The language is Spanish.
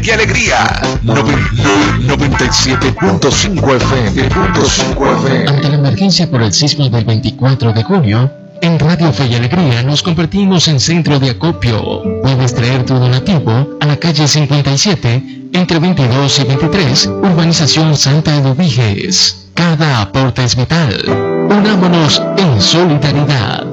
y alegría. 97.5 FM. Ante la emergencia por el sismo del 24 de junio, en Radio Fe y Alegría nos convertimos en centro de acopio. Puedes traer tu donativo a la calle 57, entre 22 y 23, Urbanización Santa Eduviges. Cada aporte es vital. Unámonos en solidaridad.